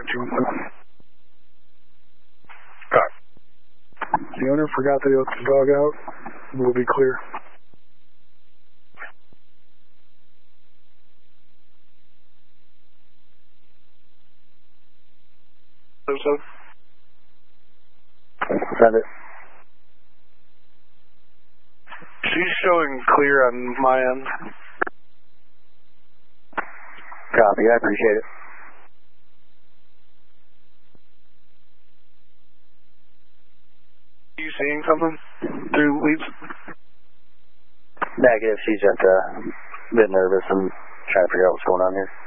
The owner forgot that he let the dog out. We'll be clear. Send it. She's showing clear on my end. Copy, I appreciate it. Are you seeing something through leads? Negative, she's just a bit nervous and trying to figure out what's going on here.